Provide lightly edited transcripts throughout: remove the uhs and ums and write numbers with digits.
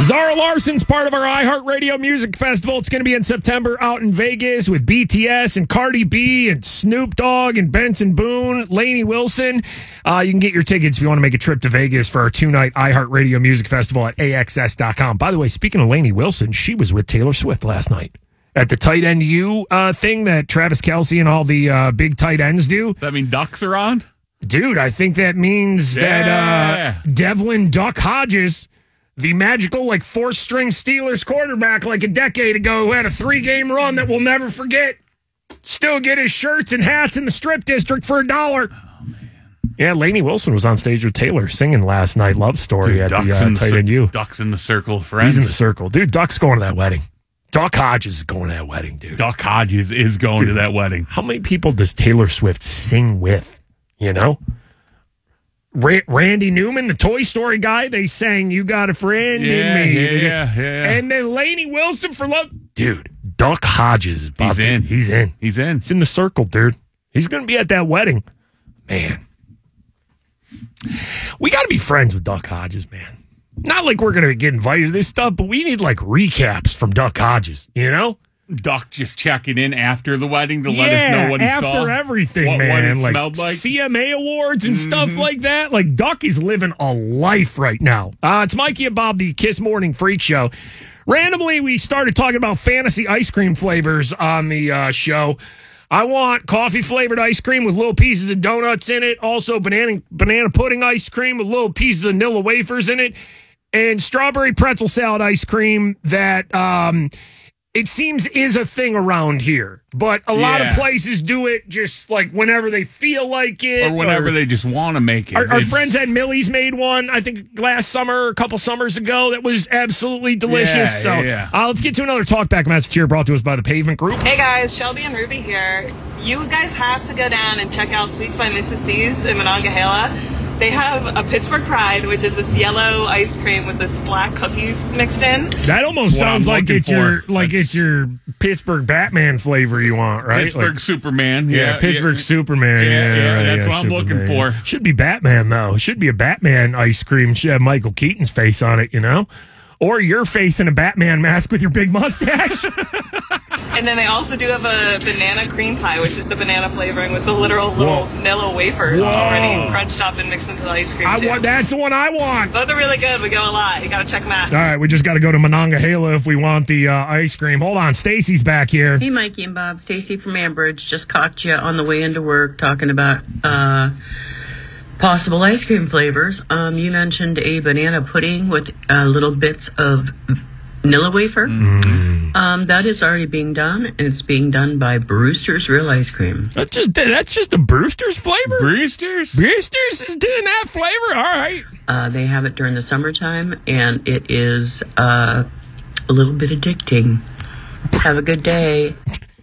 Zara Larson's part of our iHeartRadio Music Festival. It's going to be in September out in Vegas with BTS and Cardi B and Snoop Dogg and Benson Boone, Lainey Wilson. You can get your tickets if you want to make a trip to Vegas for our 2-night iHeartRadio Music Festival at AXS.com. By the way, speaking of Lainey Wilson, she was with Taylor Swift last night at the Tight End U thing that Travis Kelce and all the big tight ends do. Does that mean ducks are on? Dude, I think that means that Devlin Duck Hodges, the magical, fourth-string Steelers quarterback a decade ago who had a 3-game run that we'll never forget, still get his shirts and hats in the Strip District for $1. Oh, man. Yeah, Lainey Wilson was on stage with Taylor singing last night, Love Story, at the Tight End U. Duck's in the circle, friends. He's in the circle. Dude, Duck's going to that wedding. Duck Hodges is going to that wedding, dude. Duck Hodges is going to that wedding. How many people does Taylor Swift sing with, Randy Newman, the Toy Story guy, they sang "You Got a Friend in Me." Yeah. And then Lainey Wilson for Love. Dude, Duck Hodges is He's in. He's in. He's in. It's in the circle, dude. He's going to be at that wedding. Man. We got to be friends with Duck Hodges, man. Not like we're going to get invited to this stuff, but we need recaps from Duck Hodges, Duck just checking in after the wedding to let us know what he saw. After everything, man. What it smelled like. CMA awards and stuff like that. Duck is living a life right now. It's Mikey and Bob, the Kiss Morning Freak Show. Randomly, we started talking about fantasy ice cream flavors on the show. I want coffee-flavored ice cream with little pieces of donuts in it. Also, banana pudding ice cream with little pieces of Nilla wafers in it. And strawberry pretzel salad ice cream that it seems is a thing around here. But a lot of places do it just whenever they feel like it. Or whenever they just want to make it. Our friends at Millie's made one, I think, last summer, a couple summers ago, that was absolutely delicious. Let's get to another talkback message here brought to us by the Pavement Group. Hey guys, Shelby and Ruby here. You guys have to go down and check out Sweets by Mrs. C's in Monongahela. They have a Pittsburgh Pride, which is this yellow ice cream with this black cookies mixed in. That almost sounds like it's your Pittsburgh Batman flavor you want, right? Pittsburgh Superman. Pittsburgh Superman. That's what I'm looking for. Should be Batman, though. Should be a Batman ice cream. Should have Michael Keaton's face on it, Or your face in a Batman mask with your big mustache. And then they also do have a banana cream pie, which is the banana flavoring with the literal little Nilla wafers already crunched up and mixed into the ice cream. That's the one I want. Both are really good. We go a lot. You got to check them out. All right, we just got to go to Monongahela if we want the ice cream. Hold on, Stacy's back here. Hey, Mikey and Bob. Stacy from Ambridge. Just caught you on the way into work talking about possible ice cream flavors. You mentioned a banana pudding with little bits of Nilla wafer. That is already being done, and it's being done by Brewster's Real Ice Cream. That's just a Brewster's flavor? Brewster's is doing that flavor? All right. They have it during the summertime, and it is a little bit addicting. Have a good day.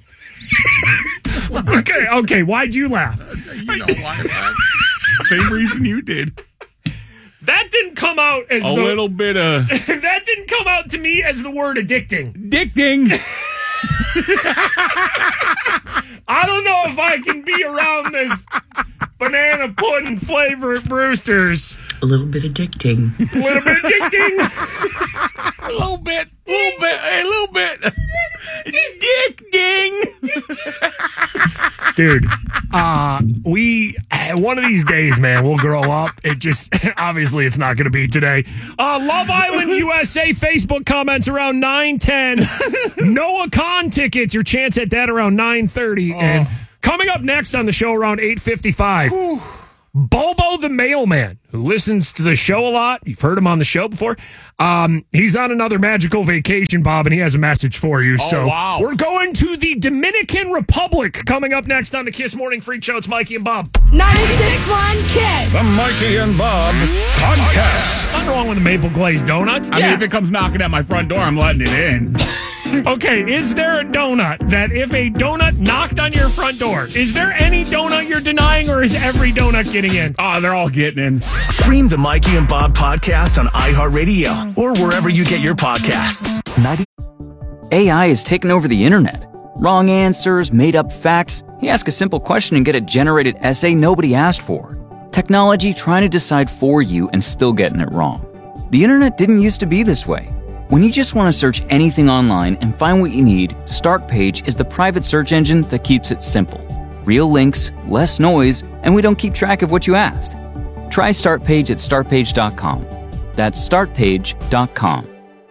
Okay. Why'd you laugh? You know why I laughed. Same reason you did. That didn't come out as little bit of... That didn't come out to me as the word addicting. Addicting. I don't know if I can be around this banana pudding flavor at Brewster's. A little bit addicting. A little bit addicting. A little bit. Addicting. Dude, one of these days, man, we'll grow up. It just, obviously, it's not going to be today. Love Island USA Facebook comments around 9:10. Noah Khan tickets, your chance at that around 9:30. And coming up next on the show around 8:55. Bobo the mailman, who listens to the show a lot. You've heard him on the show before. He's on another magical vacation, Bob, and he has a message for you. We're going to the Dominican Republic coming up next on the Kiss Morning Freak Show. It's Mikey and Bob. 96.1 Kiss. The Mikey and Bob Podcast. Nothing wrong with a maple glazed donut. I mean, if it comes knocking at my front door, I'm letting it in. Okay, is there a donut that if a donut knocked on your front door, is there any donut you're denying, or is every donut getting in? Oh, they're all getting in. Stream the Mikey and Bob Podcast on iHeartRadio or wherever you get your podcasts. AI has taken over the internet. Wrong answers, made up facts. You ask a simple question and get a generated essay nobody asked for. Technology trying to decide for you and still getting it wrong. The internet didn't used to be this way. When you just want to search anything online and find what you need, Startpage is the private search engine that keeps it simple. Real links, less noise, and we don't keep track of what you asked. Try Startpage at startpage.com. That's startpage.com.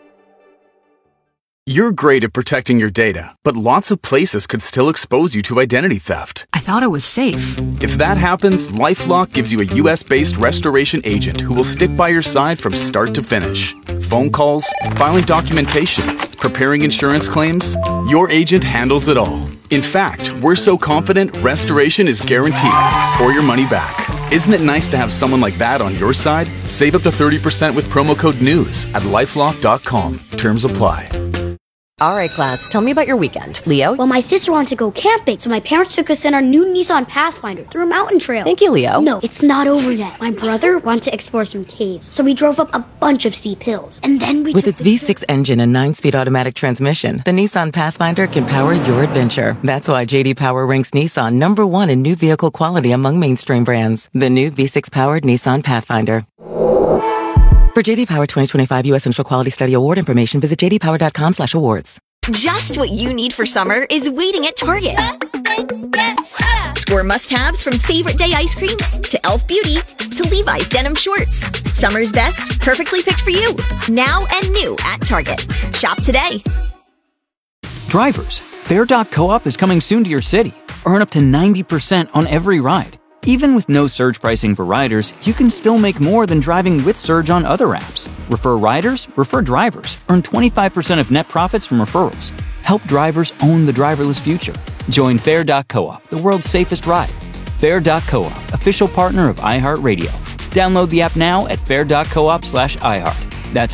You're great at protecting your data, but lots of places could still expose you to identity theft. I thought it was safe. If that happens, LifeLock gives you a US-based restoration agent who will stick by your side from start to finish. Phone calls, filing documentation, preparing insurance claims, your agent handles it all. In fact, we're so confident restoration is guaranteed or your money back. Isn't it nice to have someone like that on your side? Save up to 30% with promo code NEWS at lifelock.com. Terms apply. All right, class, tell me about your weekend. Leo? Well, my sister wanted to go camping, so my parents took us in our new Nissan Pathfinder through a mountain trail. Thank you, Leo. No, it's not over yet. My brother wanted to explore some caves, so we drove up a bunch of steep hills. And then we With its V6 engine and 9-speed automatic transmission, the Nissan Pathfinder can power your adventure. That's why J.D. Power ranks Nissan #1 in new vehicle quality among mainstream brands. The new V6-powered Nissan Pathfinder. For J.D. Power 2025 U.S. Initial Quality Study Award information, visit jdpower.com/awards. Just what you need for summer is waiting at Target. Score must-haves from Favorite Day ice cream to Elf Beauty to Levi's denim shorts. Summer's best, perfectly picked for you. Now and new at Target. Shop today. Drivers, Fair.coop is coming soon to your city. Earn up to 90% on every ride. Even with no surge pricing for riders, you can still make more than driving with Surge on other apps. Refer riders, refer drivers. Earn 25% of net profits from referrals. Help drivers own the driverless future. Join Fair.coop, the world's safest ride. Fair.coop, official partner of iHeartRadio. Download the app now at fair.coop/iHeart. That's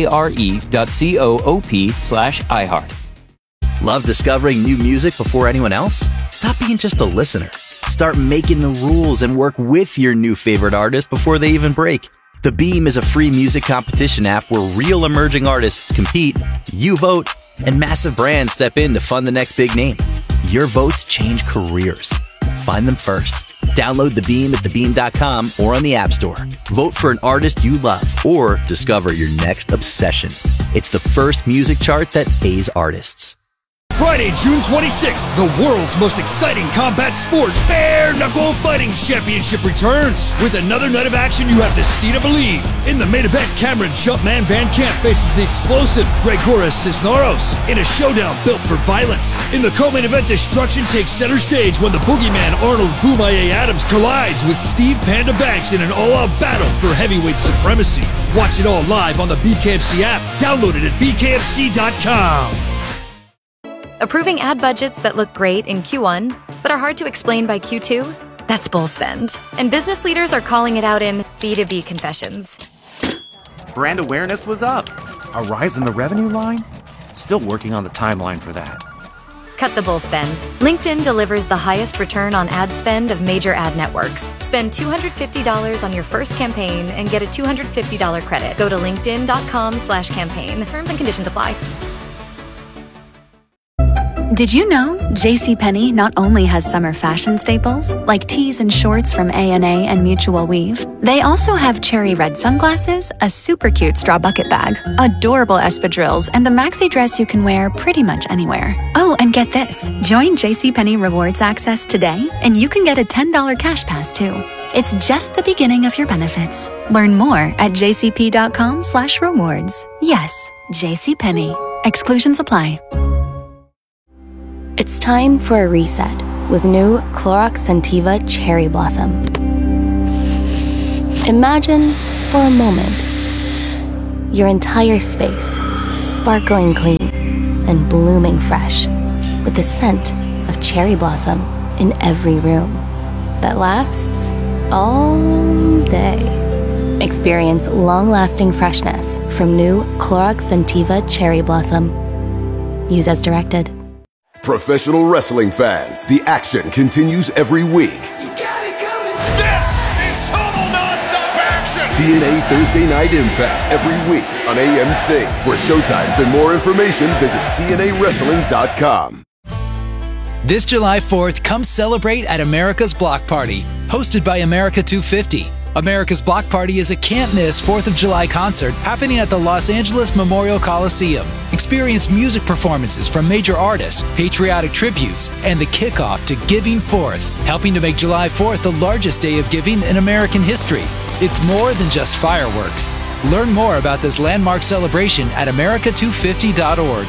FARE.coop/iHeart. Love discovering new music before anyone else? Stop being just a listener. Start making the rules and work with your new favorite artist before they even break. The Beam is a free music competition app where real emerging artists compete, you vote, and massive brands step in to fund the next big name. Your votes change careers. Find them first. Download The Beam at thebeam.com or on the App Store. Vote for an artist you love or discover your next obsession. It's the first music chart that pays artists. Friday, June 26th, the world's most exciting combat sport, Bare Knuckle Fighting Championship returns. With another night of action you have to see to believe. In the main event, Cameron Jumpman Van Camp faces the explosive Gregoras Cisneros in a showdown built for violence. In the co-main event, destruction takes center stage when the boogeyman Arnold Boomaye Adams collides with Steve Panda Banks in an all-out battle for heavyweight supremacy. Watch it all live on the BKFC app. Download it at bkfc.com. Approving ad budgets that look great in Q1, but are hard to explain by Q2? That's bull spend. And business leaders are calling it out in B2B confessions. Brand awareness was up. A rise in the revenue line? Still working on the timeline for that. Cut the bull spend. LinkedIn delivers the highest return on ad spend of major ad networks. Spend $250 on your first campaign and get a $250 credit. Go to linkedin.com/campaign. Terms and conditions apply. Did you know JCPenney not only has summer fashion staples, like tees and shorts from A&A and Mutual Weave, they also have cherry red sunglasses, a super cute straw bucket bag, adorable espadrilles, and a maxi dress you can wear pretty much anywhere. Oh, and get this. Join JCPenney Rewards Access today, and you can get a $10 cash pass too. It's just the beginning of your benefits. Learn more at jcp.com/rewards. Yes, JCPenney. Exclusions apply. It's time for a reset with new Clorox Scentiva Cherry Blossom. Imagine, for a moment, your entire space sparkling clean and blooming fresh with the scent of cherry blossom in every room that lasts all day. Experience long-lasting freshness from new Clorox Scentiva Cherry Blossom. Use as directed. Professional wrestling fans, the action continues every week. This is total nonstop action! TNA Thursday Night Impact every week on AMC. For showtimes and more information, visit TNAWrestling.com. This July 4th, come celebrate at America's Block Party, hosted by America 250. America's Block Party is a can't-miss 4th of July concert happening at the Los Angeles Memorial Coliseum. Experience music performances from major artists, patriotic tributes, and the kickoff to Giving Forth, helping to make July 4th the largest day of giving in American history. It's more than just fireworks. Learn more about this landmark celebration at america250.org.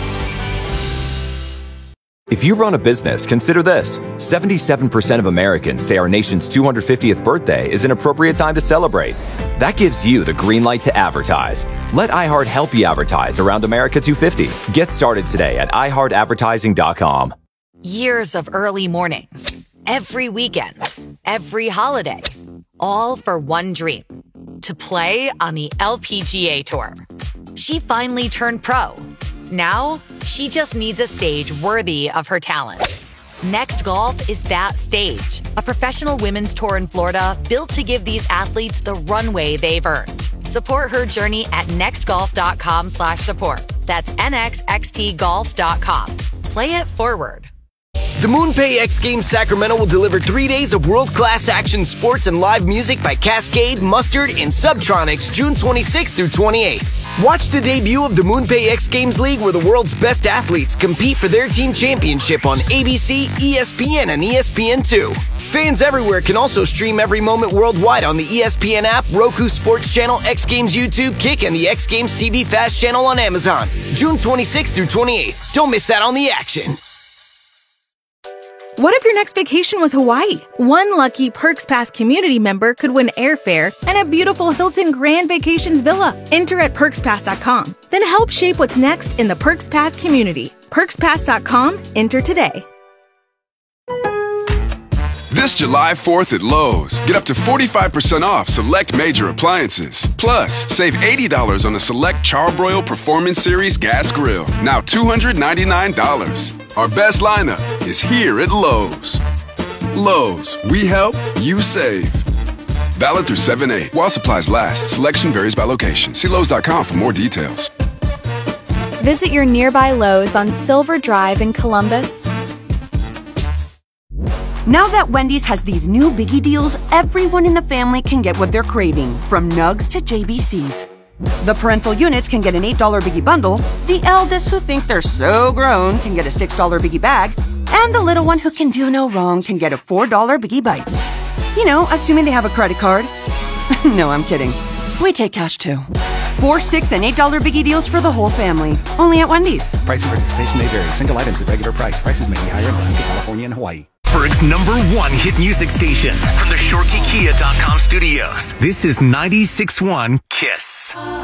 If you run a business, consider this. 77% of Americans say our nation's 250th birthday is an appropriate time to celebrate. That gives you the green light to advertise. Let iHeart help you advertise around America 250. Get started today at iHeartAdvertising.com. Years of early mornings, every weekend, every holiday, all for one dream, to play on the LPGA Tour. She finally turned pro. Now, she just needs a stage worthy of her talent. Next Golf is that stage, a professional women's tour in Florida built to give these athletes the runway they've earned. Support her journey at nextgolf.com/support. That's nxxtgolf.com. Play it forward. The MoonPay X Games Sacramento will deliver 3 days of world-class action sports and live music by Cascade, Mustard, and Subtronics June 26th through 28th. Watch the debut of the MoonPay X Games League, where the world's best athletes compete for their team championship on ABC, ESPN, and ESPN2. Fans everywhere can also stream every moment worldwide on the ESPN app, Roku Sports Channel, X Games YouTube, Kick, and the X Games TV Fast channel on Amazon. June 26th through 28th. Don't miss out on the action. What if your next vacation was Hawaii? One lucky Perks Pass community member could win airfare and a beautiful Hilton Grand Vacations villa. Enter at PerksPass.com. Then help shape what's next in the Perks Pass community. PerksPass.com. Enter today. This July 4th at Lowe's, get up to 45% off select major appliances. Plus, save $80 on the select Charbroil Performance Series gas grill, now $299. Our best lineup is here at Lowe's. Lowe's, we help, you save. Valid through 7/8. While supplies last, selection varies by location. See Lowe's.com for more details. Visit your nearby Lowe's on Silver Drive in Columbus. Now that Wendy's has these new biggie deals, everyone in the family can get what they're craving, from nugs to JBCs. The parental units can get an $8 biggie bundle, the eldest who think they're so grown can get a $6 biggie bag, and the little one who can do no wrong can get a $4 biggie bites. You know, assuming they have a credit card. No, I'm kidding. We take cash too. $4, $6, and $8 biggie deals for the whole family. Only at Wendy's. Price and participation may vary. Single items at regular price. Prices may be higher in Alaska, California, and Hawaii. Pittsburgh's #1 hit music station. From the ShorkeyKia.com studios, this is 96.1 KISS.